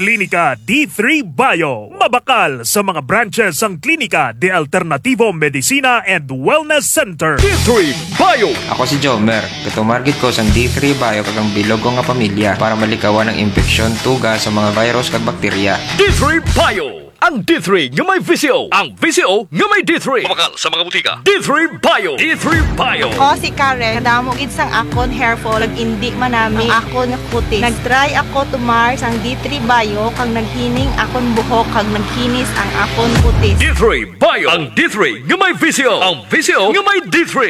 Klinika D3 Bio. Mabakal sa mga branches ang Klinika de Alternativo Medicina and Wellness Center. D3 Bio. Ako si Jomer. Katumargit ko sa D3 Bio kagang bilog ko nga pamilya para malikawan ang infeksyon, tuga sa mga virus kag bakterya. D3 Bio. Ang D3 nga may VCO. Ang VCO nga may D3. Mabakal sa mga butika. D3 Bio. D3 Bio. Ako si Karen, kadamo gid sang akon hair fall, indi manami ang akon nga kutis. Nagtry ako tumar sang D3 Bio kag naghining akon buhok kag nagkinis ang akon kutis. D3 Bio. Ang D3 nga may VCO. Ang VCO nga may D3.